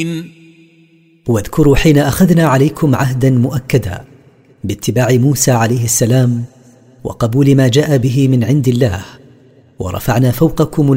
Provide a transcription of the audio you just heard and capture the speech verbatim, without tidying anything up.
واذكروا حين أخذنا عليكم عهدا مؤكدا باتباع موسى عليه السلام وقبول ما جاء به من عند الله ورفعنا فوقكم